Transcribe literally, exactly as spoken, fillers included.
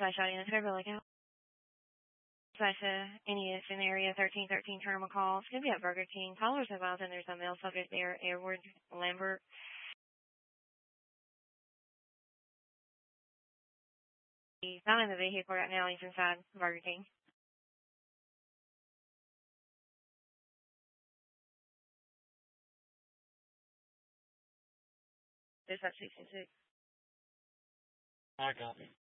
slash audience Fairville account slash uh, N E S in area thirteen thirteen terminal call. It's going to be at Burger King. Callers advised, and there's a male subject there, Edward Lambert. He's not in the vehicle right now. He's inside Burger King. Dispatch sixty-six. I got it.